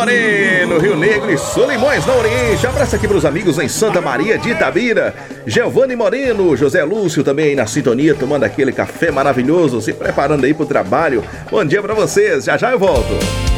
Sumaré, no Rio Negro e Solimões, no Oriente. Abraço aqui para os amigos em Santa Maria de Itabira. Giovanni Moreno, José Lúcio também aí na sintonia, tomando aquele café maravilhoso, se preparando aí pro trabalho. Bom dia para vocês, já já eu volto.